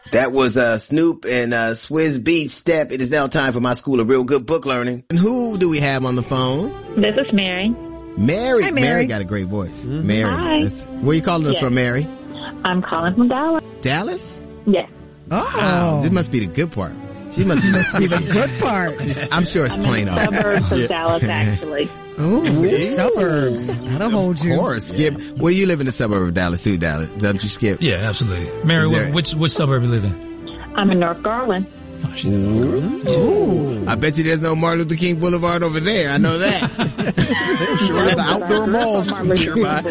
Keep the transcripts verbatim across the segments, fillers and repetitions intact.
That was uh Snoop and uh Swizz Beatz Step. It is now time for my school of real good book learning. And who do we have on the phone? This is Mary. Mary. Hi, Mary. Mary got a great voice. Mm-hmm. Mary. Hi. That's, where you calling us Yes. from, Mary? I'm calling from Dallas. Dallas? Yes. Oh. Wow. This must be the good part. She must, must be the good part. I'm sure it's I'm plain in the old. suburbs of Dallas, actually. Ooh, suburbs. That'll hold you. Of course, Skip. Where you live in the suburb of Dallas too, Dallas? Don't you, Skip? Yeah, absolutely. Mary, There- wh- which which suburb you live in? I'm in North Garland. Oh, she's in North Garland. Ooh. I bet you there's no Martin Luther King Boulevard over there. I know that. Sure, there's outdoor malls nearby.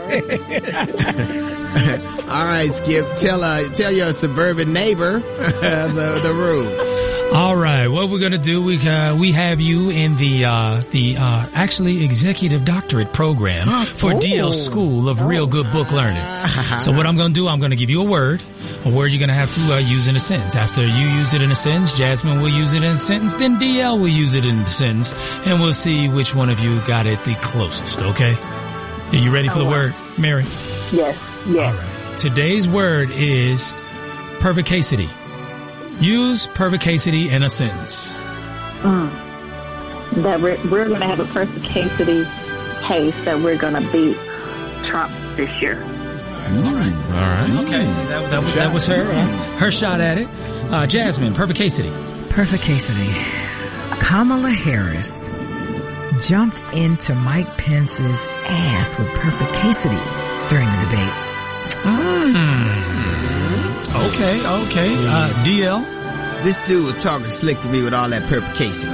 All right, Skip. Tell uh, tell your suburban neighbor the the rules. All right, what we're gonna do? We uh, we have you in the uh, the uh, actually executive doctorate program for D L School of Real Good Book Learning. So what I'm gonna do? I'm gonna give you a word, a word you're gonna have to uh, use in a sentence. After you use it in a sentence, Jasmine will use it in a sentence. Then D L will use it in the sentence, and we'll see which one of you got it the closest. Okay? Are you ready for the word, Mary? Yes. Yes. All right. Today's word is pervicacity. Use pervicacity in a sentence. Mm. That we're, we're going to have a perspicacity case that we're going to beat Trump this year. All right. All right. Okay. That, that, was, that was her, uh, her shot at it. Uh, Jasmine, pervicacity. Pervicacity. Kamala Harris jumped into Mike Pence's ass with pervicacity during the debate. Mm. Okay, okay. Uh, D L? This dude was talking slick to me with all that perpicacity.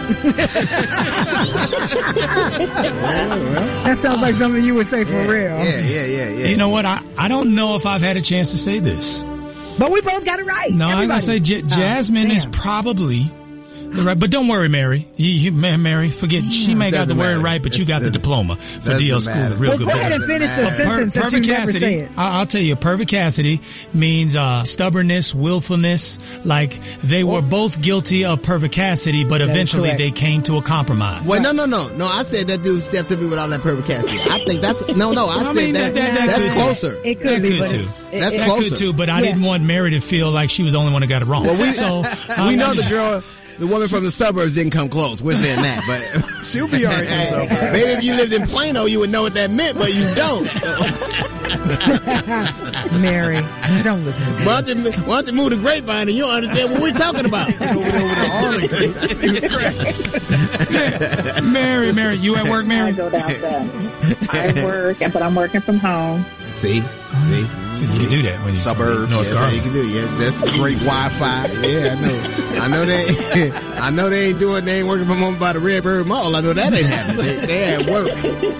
That sounds like something you would say for yeah, real. Yeah, yeah, yeah, yeah. You know what? I, I don't know if I've had a chance to say this. But we both got it right. No, I'm going to say J- Jasmine oh, is probably the right. But don't worry, Mary. You, you, man, Mary, forget. Yeah. She may got the matter. word right, but It's, you got the diploma for D L School. Matter. Real well, good. Go ahead and finish the sentence per- that you never say it. I- I'll tell you, pervicacity means uh, stubbornness, willfulness. Like they were both guilty of pervicacity, but eventually they came to a compromise. Wait, no, no, no, no. I said that dude stepped to me with all that pervicacity. I think that's no, no. I, I said mean, that, that, that, that that's could closer. Too. It could that be, could but too. It, that's that closer. could too. But I yeah. didn't want Mary to feel like she was the only one that got it wrong. Well, we so we um, know the girl. The woman from the suburbs didn't come close. We're saying that, but she'll be all right in the suburbs. Maybe if you lived in Plano, you would know what that meant, but you don't. Mary, don't listen to me. Why don't, you, why don't you move to Grapevine and you'll understand what we're talking about? Mary, Mary, you at work, Mary? I go downstairs. I work, but I'm working from home. See? See? So you can do that when you Suburbs. North That's how you can do it. Yeah, that's great Wi-Fi. Yeah, I know. I know they. I know they ain't doing. They ain't working from home by the Redbird Mall. I know that ain't happening. They, they at work.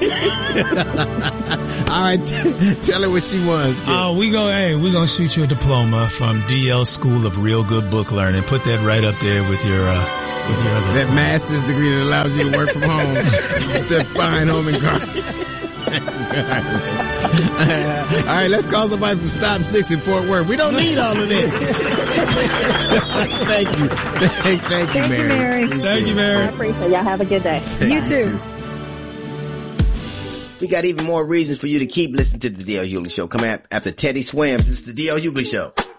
All right, t- tell her what she wants. Oh, uh, we go. Hey, we gonna shoot you a diploma from D L School of Real Good Book Learning. Put that right up there with your. Uh, with your other that master's degree that allows you to work from home. That fine home and car. All right, let's call somebody from Stop Six in Fort Worth. We don't need all of this. Thank you. Thank, thank you, Thank Mary. you, Mary. Thank you, Mary. I appreciate it. Y'all have a good day. You too. We got even more reasons for you to keep listening to the D L Hughley Show. Coming up after Teddy Swims, it's the D L Hughley Show.